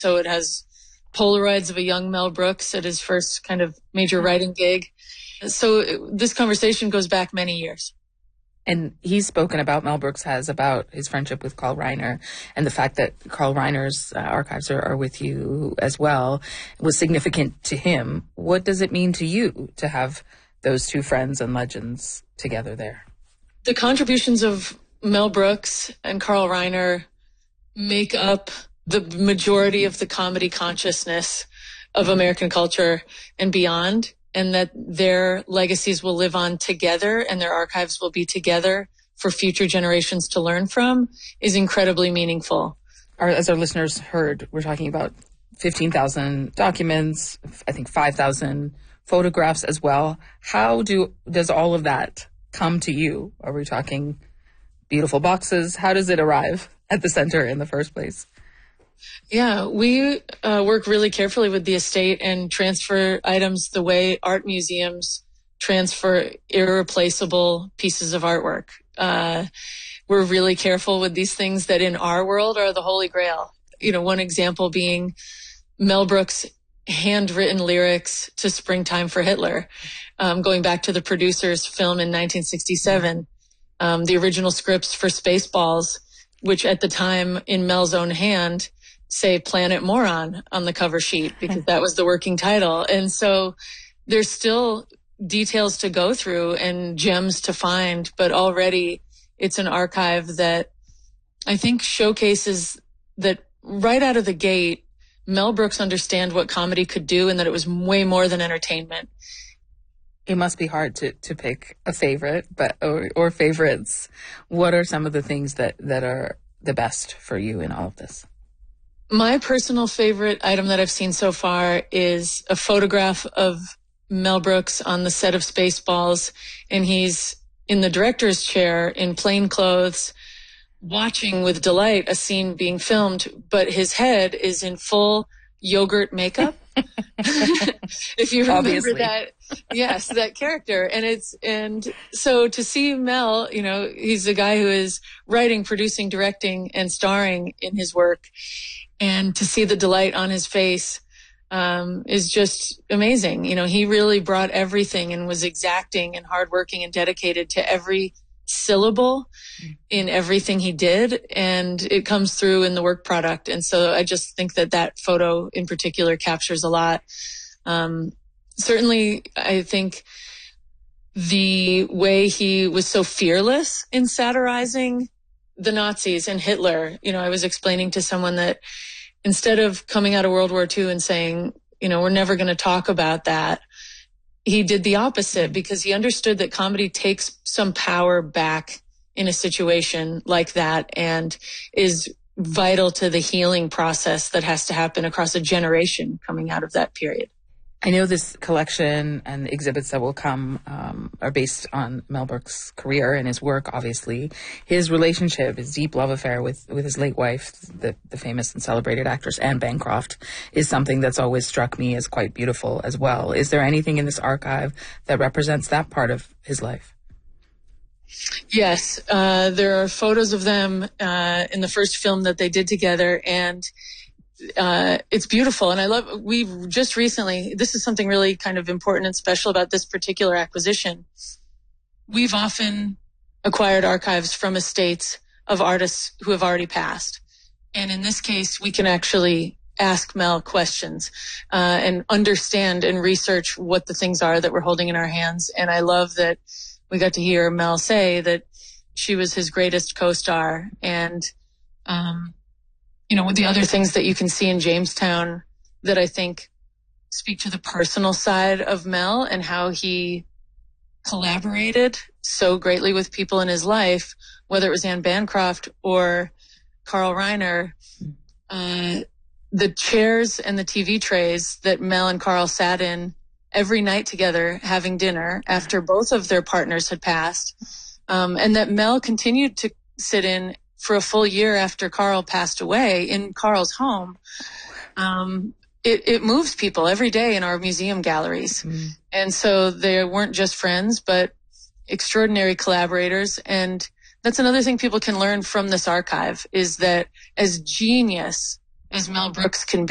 So it has Polaroids of a young Mel Brooks at his first kind of major writing gig. So this conversation goes back many years. And he's spoken about, Mel Brooks has, about his friendship with Carl Reiner, and the fact that Carl Reiner's archives are with you as well was significant to him. What does it mean to you to have those two friends and legends together there? The contributions of Mel Brooks and Carl Reiner make up the majority of the comedy consciousness of American culture and beyond, and that their legacies will live on together and their archives will be together for future generations to learn from is incredibly meaningful. As our listeners heard, we're talking about 15,000 documents, I think 5,000 photographs as well. How does all of that come to you? Are we talking beautiful boxes? How does it arrive at the center in the first place? Yeah, we work really carefully with the estate and transfer items the way art museums transfer irreplaceable pieces of artwork. We're really careful with these things that in our world are the holy grail. You know, one example being Mel Brooks' handwritten lyrics to Springtime for Hitler, going back to the producer's film in 1967, the original scripts for Spaceballs, which at the time in Mel's own hand say Planet Moron on the cover sheet because that was the working title. And so there's still details to go through and gems to find, but already it's an archive that I think showcases that right out of the gate, Mel Brooks understand what comedy could do and that it was way more than entertainment. It must be hard to pick a favorite, or favorites. What are some of the things that are the best for you in all of this? My personal favorite item that I've seen so far is a photograph of Mel Brooks on the set of Spaceballs, and he's in the director's chair in plain clothes, watching with delight a scene being filmed, but his head is in full yogurt makeup. If you remember Obviously. that, yes, that character. And so to see Mel, you know, he's a guy who is writing, producing, directing, and starring in his work. And to see the delight on his face is just amazing. You know, he really brought everything and was exacting and hardworking and dedicated to every syllable in everything he did. And it comes through in the work product. And so I just think that photo in particular captures a lot. Certainly, I think the way he was so fearless in satirizing the Nazis and Hitler. You know, I was explaining to someone that instead of coming out of World War II and saying, you know, we're never going to talk about that, he did the opposite because he understood that comedy takes some power back in a situation like that and is vital to the healing process that has to happen across a generation coming out of that period. I know this collection and exhibits that will come are based on Mel Brooks' career and his work, obviously. His relationship, his deep love affair with his late wife, the famous and celebrated actress Anne Bancroft, is something that's always struck me as quite beautiful as well. Is there anything in this archive that represents that part of his life? Yes, there are photos of them in the first film that they did together, and it's beautiful. And we've just recently, this is something really kind of important and special about this particular acquisition. We've often acquired archives from estates of artists who have already passed. And in this case, we can actually ask Mel questions and understand and research what the things are that we're holding in our hands. And I love that we got to hear Mel say that she was his greatest co-star. And, you know, the other things that you can see in Jamestown that I think speak to the personal side of Mel and how he collaborated so greatly with people in his life, whether it was Anne Bancroft or Carl Reiner, the chairs and the TV trays that Mel and Carl sat in every night together having dinner after both of their partners had passed, and that Mel continued to sit in for a full year after Carl passed away in Carl's home. It moves people every day in our museum galleries. And so they weren't just friends, but extraordinary collaborators. And that's another thing people can learn from this archive is that as genius as Mel Brooks can be,